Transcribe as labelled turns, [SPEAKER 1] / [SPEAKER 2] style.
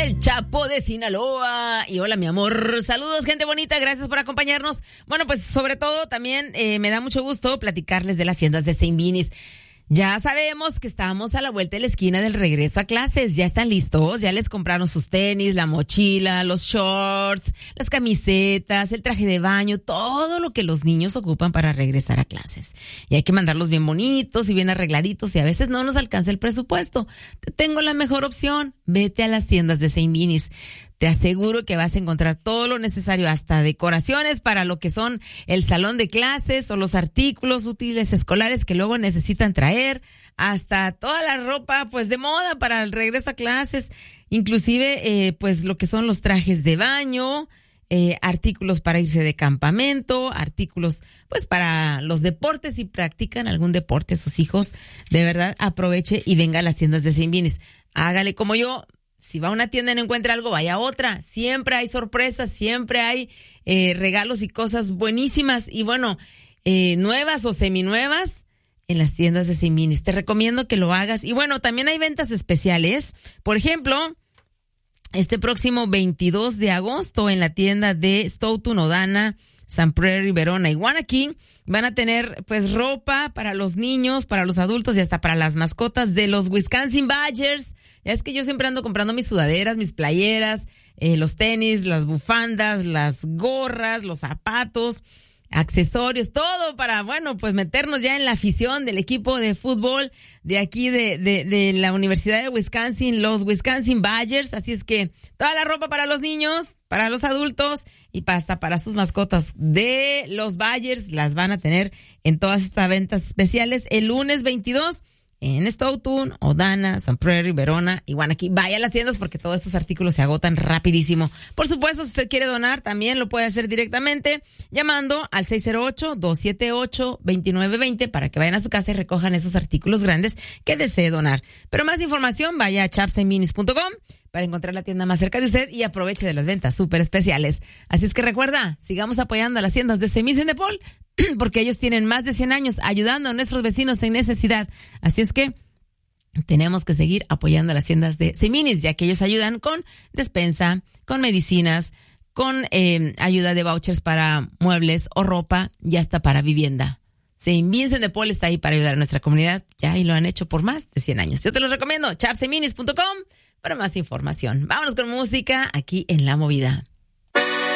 [SPEAKER 1] El Chapo de Sinaloa. Y hola, mi amor. Saludos, gente bonita. Gracias por acompañarnos. Bueno, pues sobre todo también me da mucho gusto platicarles de las tiendas de St. Vinis. Ya sabemos que estamos a la vuelta de la esquina del regreso a clases. ¿Ya están listos? ¿Ya les compraron sus tenis, la mochila, los shorts, las camisetas, el traje de baño, todo lo que los niños ocupan para regresar a clases? Y hay que mandarlos bien bonitos y bien arregladitos y a veces no nos alcanza el presupuesto. Te tengo la mejor opción. Vete a las tiendas de St. Vinis. Te aseguro que vas a encontrar todo lo necesario, hasta decoraciones para lo que son el salón de clases o los artículos útiles escolares que luego necesitan traer, hasta toda la ropa pues de moda para el regreso a clases, inclusive pues lo que son los trajes de baño, artículos para irse de campamento, artículos pues para los deportes, si practican algún deporte sus hijos. De verdad, aproveche y venga a las tiendas de St. Vinis. Hágale como yo. Si va a una tienda y no encuentra algo, vaya a otra. Siempre hay sorpresas, siempre hay regalos y cosas buenísimas. Y bueno, nuevas o seminuevas en las tiendas de St. Vinis. Te recomiendo que lo hagas. Y bueno, también hay ventas especiales. Por ejemplo, este próximo 22 de agosto en la tienda de Stoughton, O'Dana, Sun Prairie, Verona y Waunakee van a tener pues ropa para los niños, para los adultos y hasta para las mascotas de los Wisconsin Badgers. Ya es que yo siempre ando comprando mis sudaderas, mis playeras, los tenis, las bufandas, las gorras, los zapatos, accesorios, todo para, bueno, pues meternos ya en la afición del equipo de fútbol de aquí de la Universidad de Wisconsin, los Wisconsin Badgers. Así es que toda la ropa para los niños, para los adultos y hasta para sus mascotas de los Badgers las van a tener en todas estas ventas especiales el lunes 22 en Stoughton, O'Dana, Sun Prairie, Verona y Waunakee. Vaya a las tiendas porque todos estos artículos se agotan rapidísimo. Por supuesto, si usted quiere donar, también lo puede hacer directamente llamando al 608-278-2920 para que vayan a su casa y recojan esos artículos grandes que desee donar. Pero más información, vaya a chapsandminis.com para encontrar la tienda más cerca de usted y aproveche de las ventas súper especiales. Así es que recuerda, sigamos apoyando a las tiendas de Semis de Paul, porque ellos tienen más de 100 años ayudando a nuestros vecinos en necesidad. Así es que tenemos que seguir apoyando a las tiendas de Seminis, ya que ellos ayudan con despensa, con medicinas, con ayuda de vouchers para muebles o ropa y hasta para vivienda. St. Vincent de Paul está ahí para ayudar a nuestra comunidad, ya, y lo han hecho por más de 100 años. Yo te los recomiendo, chapseminis.com para más información. Vámonos con música aquí en La Movida.